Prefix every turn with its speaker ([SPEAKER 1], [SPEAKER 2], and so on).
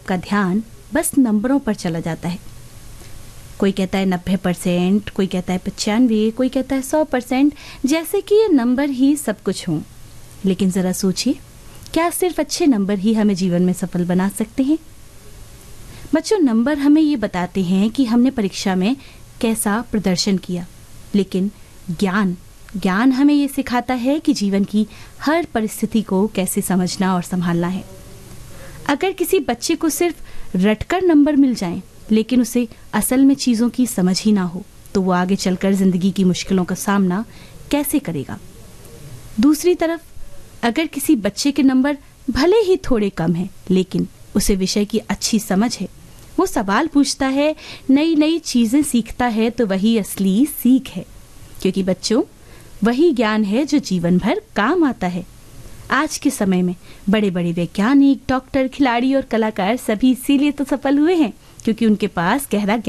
[SPEAKER 1] सबका ध्यान बस नंबरों पर चला जाता है। कोई कहता है 90%, कोई कहता है 95%, कोई कहता है 100%, जैसे कि ये नंबर ही सब कुछ हों। लेकिन ज़रा सोचिए, क्या सिर्फ अच्छे नंबर ही हमें जीवन में सफल बना सकते हैं? बच्चों, नंबर हमें ये बताते हैं कि हमने परीक्षा में कैसा प्रदर्शन किया, लेकिन ज्ञान हमें ये सिखाता है कि जीवन की हर परिस्थिति को कैसे समझना और संभालना है। अगर किसी बच्चे को सिर्फ रटकर नंबर मिल जाएं, लेकिन उसे असल में चीज़ों की समझ ही ना हो, तो वो आगे चलकर ज़िंदगी की मुश्किलों का सामना कैसे करेगा? दूसरी तरफ, अगर किसी बच्चे के नंबर भले ही थोड़े कम हैं, लेकिन उसे विषय की अच्छी समझ है, वो सवाल पूछता है, नई नई चीज़ें सीखता है, तो वही असली सीख है। क्योंकि बच्चों, वही ज्ञान है जो जीवन भर काम आता है। आज के समय में बड़े बड़े वैज्ञानिक, डॉक्टर, खिलाड़ी और कलाकार सभी इसीलिए तो सफल हुए हैं, क्योंकि उनके पास गहरा